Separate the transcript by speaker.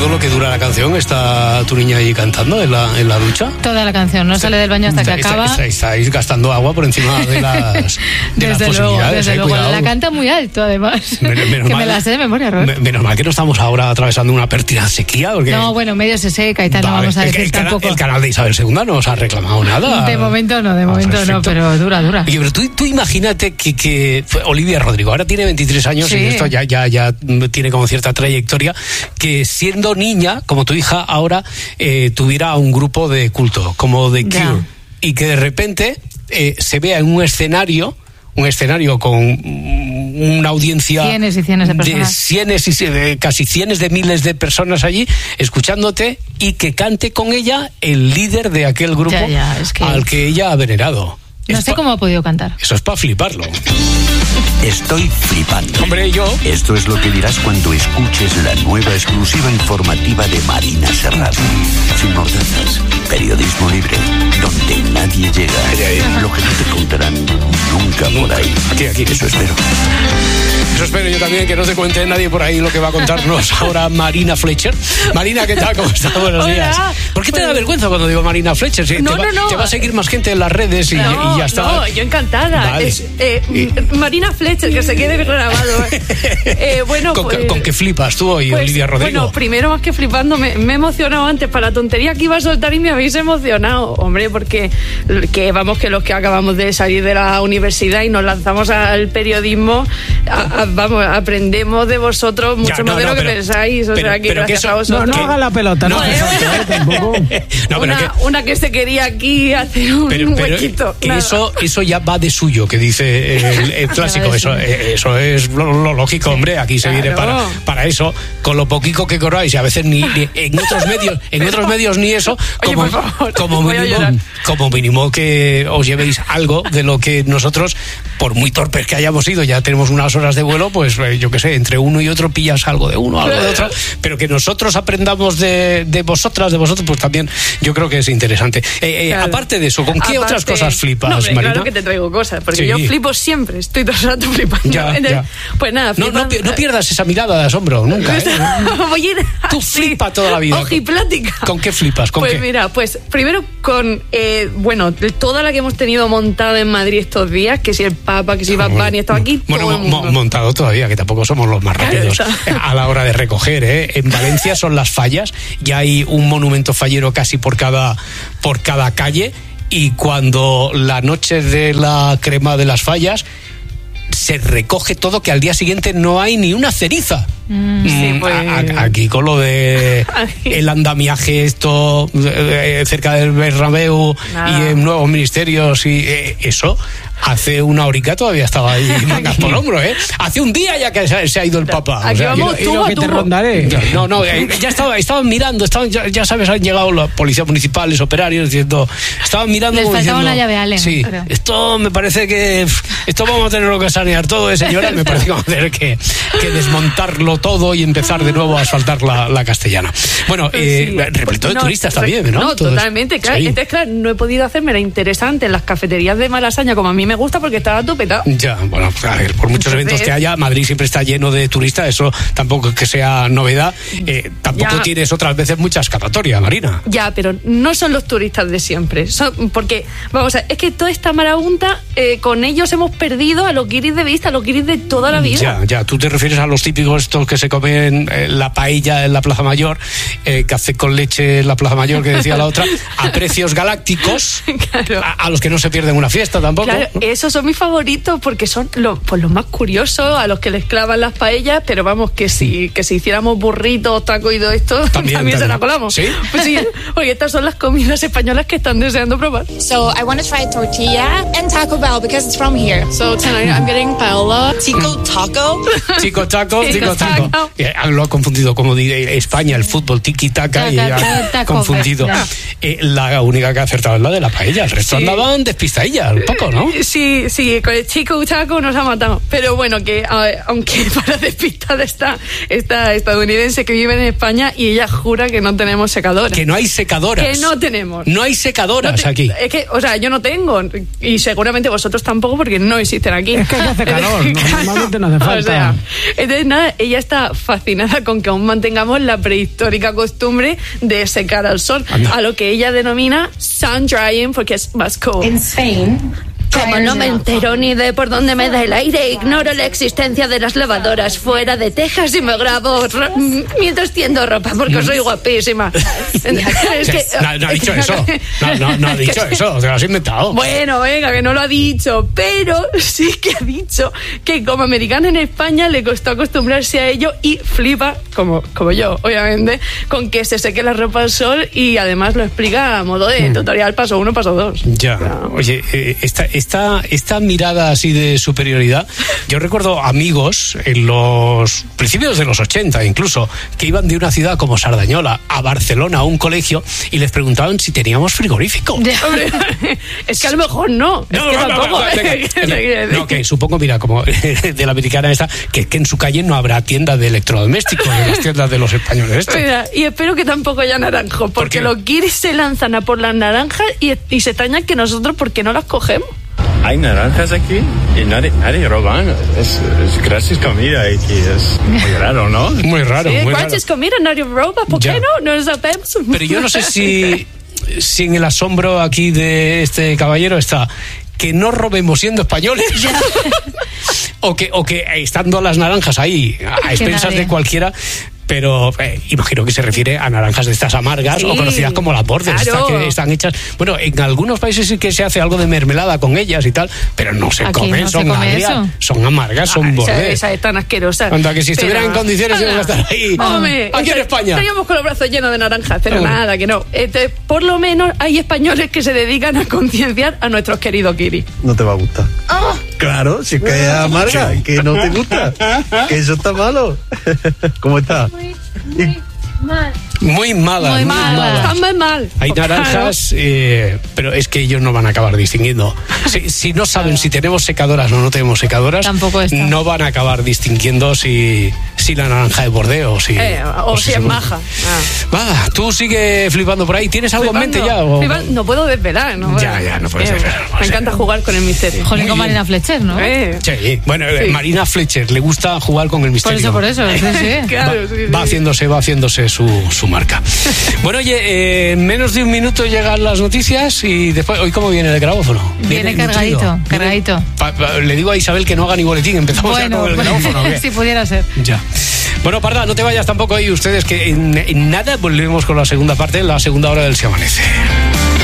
Speaker 1: todo lo que dura la canción está tu niña ahí cantando en la ducha.
Speaker 2: Toda la canción, no sale del baño hasta que acaba.
Speaker 1: Estáis gastando agua por encima de las posibilidades.
Speaker 2: Desde luego. La canta muy alto, además.
Speaker 1: Menos
Speaker 2: que
Speaker 1: mal,
Speaker 2: me la sé de memoria, Robert.
Speaker 1: Menos mal que no estamos ahora atravesando una pértida sequía. Porque...
Speaker 2: No, bueno, medio se seca y tal, no vamos a decir tampoco.
Speaker 1: El canal de Isabel II no os ha reclamado nada.
Speaker 2: De momento no, no, pero dura.
Speaker 1: Oye, pero tú imagínate que Olivia Rodrigo ahora tiene 23 años, sí. Y esto ya tiene como cierta trayectoria, que siendo niña, como tu hija ahora, tuviera un grupo de culto, como The Cure, y que de repente se vea en un escenario con una audiencia
Speaker 2: cienes y cienes de personas,
Speaker 1: casi cientos de miles de personas allí escuchándote, y que cante con ella el líder de aquel grupo al que ella ha venerado.
Speaker 2: No sé cómo ha podido cantar.
Speaker 1: Eso es para fliparlo.
Speaker 3: Estoy flipando.
Speaker 1: Hombre, yo.
Speaker 3: Esto es lo que dirás cuando escuches la nueva exclusiva informativa de Marina Serrano. Sin mordazas, periodismo libre, donde nadie llega. Lo que no te contarán nunca por ahí.
Speaker 1: Aquí.
Speaker 3: Eso espero.
Speaker 1: Eso espero yo también, que no se cuente nadie por ahí lo que va a contarnos ahora Marina Fletcher. Marina, ¿qué tal? ¿Cómo estás? Buenos días. ¿Por qué te da vergüenza cuando digo Marina Fletcher? ¿Sí?
Speaker 4: No.
Speaker 1: Te va a seguir más gente en las redes y ya está.
Speaker 4: No, yo encantada.
Speaker 1: Vale.
Speaker 4: Marina Fletcher, que se quede grabado. Bueno,
Speaker 1: ¿Con qué flipas tú hoy, Olivia Rodrigo?
Speaker 4: Bueno, primero, más que flipando, me he emocionado antes para la tontería que iba a soltar y me habéis emocionado, hombre, porque que los que acabamos de salir de la universidad y nos lanzamos al periodismo, aprendemos de vosotros mucho más de lo que pensáis. O sea, que gracias a vosotros.
Speaker 5: No haga la pelota, no. Tampoco.
Speaker 4: Una que se quería aquí hacer un huequito.
Speaker 1: Eso ya va de suyo, que dice el clásico. Eso es lo lógico, hombre. Aquí se viene para eso, con lo poquito que corráis, y a veces ni en otros medios ni eso. Como mínimo que os llevéis algo de lo que nosotros, por muy torpes que hayamos ido, ya tenemos unas horas de vuelo, pues yo qué sé, entre uno y otro pillas algo de uno, algo de otro, pero que nosotros aprendamos de vosotros, pues también yo creo que es interesante. Aparte de eso, ¿con qué otras cosas flipas, Marina?
Speaker 4: Claro que te traigo cosas, porque yo flipo siempre, estoy todo el rato flipando.
Speaker 1: Ya.
Speaker 4: Pues nada,
Speaker 1: no pierdas esa mirada de asombro, nunca.
Speaker 4: Voy a ir
Speaker 1: Tú flipas toda la vida.
Speaker 4: Ojiplática.
Speaker 1: ¿Con qué flipas?
Speaker 4: Pues mira, primero con toda la que hemos tenido montada en Madrid estos días, que si el Papa, que si Bad Bunny, estaba aquí.
Speaker 1: Bueno, montado todavía, que tampoco somos los más rápidos a la hora de recoger, En Valencia son las fallas, ya hay un monumento fallero casi por cada calle, y cuando la noche de la crema de las fallas se recoge todo, que al día siguiente no hay ni una ceriza. Aquí con lo de el andamiaje esto cerca del Bernabéu y en nuevos ministerios y eso, hace una horica todavía estaba ahí mangas por hombro, hace un día ya que se ha ido el Papa.
Speaker 4: Aquí vamos,
Speaker 5: te rondaré.
Speaker 1: Ya estaban mirando, ya sabes, han llegado la policía municipal, los operarios diciendo, estaban mirando.
Speaker 2: Les
Speaker 1: faltaba
Speaker 2: diciendo, una llave, Ale.
Speaker 1: Sí,
Speaker 2: pero...
Speaker 1: esto me parece que esto vamos a tener que sanear todo, señora. Me parece que vamos a tener que desmontarlo todo y empezar de nuevo a asfaltar la Castellana. Bueno, repleto de turistas también, ¿no?
Speaker 4: No, totalmente, claro. Sí. Entonces, claro, no he podido hacerme la interesante en las cafeterías de Malasaña, como a mí me gusta, porque estaba todo petado.
Speaker 1: Ya, bueno, a ver, por muchos eventos que haya, Madrid siempre está lleno de turistas, eso tampoco es que sea novedad. Tampoco tienes otras veces mucha escapatoria, Marina.
Speaker 4: Ya, pero no son los turistas de siempre. Porque, vamos a ver, es que toda esta marabunta, con ellos hemos perdido a los guiris de vista, a los guiris de toda la vida.
Speaker 1: Ya, tú te refieres a los típicos estos que se comen la paella en la Plaza Mayor, café con leche en la Plaza Mayor, que decía la otra, a precios galácticos, claro. a los que no se pierden una fiesta tampoco.
Speaker 4: Claro, ¿no? Esos son mis favoritos porque son los más curiosos, a los que les clavan las paellas, pero vamos, que si hiciéramos burritos, tacos y todo esto, también se la colamos.
Speaker 1: ¿Sí?
Speaker 4: Pues sí, porque estas son las comidas españolas que están deseando probar.
Speaker 6: So I want to try tortilla and Taco Bell because it's from here. So tonight I'm getting paella, Tico Taco.
Speaker 1: Tico Taco. Lo ha confundido, como dice España, el fútbol, tiki-taka, y ha confundido. La única que ha acertado es la de la paella, el resto andaban despistadillas, un poco, ¿no?
Speaker 4: Sí, con el chico Chaco nos ha matado. Pero bueno, que aunque para despistar está esta estadounidense que vive en España y ella jura que no tenemos secadoras.
Speaker 1: Que no hay secadoras.
Speaker 4: Que no tenemos.
Speaker 1: No hay secadoras aquí.
Speaker 4: Es que, o sea, yo no tengo. Y seguramente vosotros tampoco porque no existen aquí.
Speaker 5: Es que hace calor. Normalmente no hace falta.
Speaker 4: O sea, entonces nada, ella está fascinada con que aún mantengamos la prehistórica costumbre de secar al sol.
Speaker 1: Anda.
Speaker 4: A lo que ella denomina sun drying porque es más cool.
Speaker 7: In Spain,
Speaker 4: Como no me entero ni de por dónde me da el aire, ignoro la existencia de las lavadoras fuera de Texas y me grabo mientras tiendo ropa porque soy guapísima. Es que,
Speaker 1: no ha dicho eso. No ha dicho eso. Te lo has inventado.
Speaker 4: Bueno, venga, que no lo ha dicho, pero sí que ha dicho que como americana en España le costó acostumbrarse a ello y flipa, como yo, obviamente, con que se seque la ropa al sol y además lo explica a modo de tutorial paso 1, paso 2.
Speaker 1: Ya. Oye, esta mirada así de superioridad, yo recuerdo amigos en los principios de los 80 incluso, que iban de una ciudad como Sardañola a Barcelona a un colegio y les preguntaban si teníamos frigorífico.
Speaker 4: Hombre, es que a lo mejor no.
Speaker 1: Que supongo, mira, como de la americana esta, que en su calle no habrá tienda de electrodomésticos en las tiendas de los españoles estos.
Speaker 4: Mira, y espero que tampoco haya naranjo, porque los guiris se lanzan a por las naranjas y se extrañan que nosotros, ¿por qué no las cogemos?
Speaker 8: Hay naranjas aquí y nadie roba. Es gratis comida aquí. Es muy raro, ¿no?
Speaker 1: Muy raro,
Speaker 4: Sí,
Speaker 1: muy
Speaker 4: gratis
Speaker 1: raro.
Speaker 4: comida, nadie roba. ¿Por qué no? No lo sabemos.
Speaker 1: Pero yo no sé si en el asombro aquí de este caballero está que no robemos siendo españoles o que estando las naranjas ahí a expensas de cualquiera. Pero imagino que se refiere a naranjas de estas amargas o conocidas como las borders,
Speaker 4: claro.
Speaker 1: estas que están hechas. Bueno, en algunos países sí que se hace algo de mermelada con ellas y tal, pero no se
Speaker 2: Aquí
Speaker 1: comen,
Speaker 2: no se
Speaker 1: son
Speaker 2: come
Speaker 1: agrias,
Speaker 2: eso.
Speaker 1: son amargas, son borders.
Speaker 4: Esa es tan asquerosa.
Speaker 1: Anda, que si estuvieran en condiciones iban a estar ahí.
Speaker 4: Hombre,
Speaker 1: Aquí en España.
Speaker 4: Estaríamos con los brazos llenos de naranjas, pero nada, que no. Por lo menos hay españoles que se dedican a concienciar a nuestros queridos kiris.
Speaker 9: No te va a gustar. Claro, si es que es amarga, que no te gusta, que eso está malo. ¿Cómo está?
Speaker 1: Muy malas.
Speaker 4: Están muy mal.
Speaker 1: Hay naranjas, pero es que ellos no van a acabar distinguiendo. Si no saben si tenemos secadoras o no tenemos secadoras,
Speaker 2: Tampoco está.
Speaker 1: no van a acabar distinguiendo si la naranja es bordeo o si
Speaker 4: si es maja.
Speaker 1: Va, tú sigue flipando por ahí. ¿Tienes algo en mente ya?
Speaker 4: No puedo desvelar, ¿no?
Speaker 1: Ya, no puedes desvelar.
Speaker 4: Me encanta jugar con el misterio.
Speaker 2: Jolín, con Marina Fletcher, ¿no?
Speaker 1: Sí, bueno, Marina Fletcher le gusta jugar con el misterio.
Speaker 2: Por eso, sí.
Speaker 4: Claro,
Speaker 1: Va haciéndose su marca. Bueno, oye, en menos de un minuto llegan las noticias y después, ¿hoy cómo viene el grabófono?
Speaker 2: Viene cargadito.
Speaker 1: Le digo a Isabel que no haga ni boletín, empezamos ya con el grabófono.
Speaker 2: Si pudiera ser.
Speaker 1: Ya. Bueno, Parda, no te vayas tampoco ahí ustedes, que en nada volvemos con la segunda parte, la segunda hora del Se Amanece.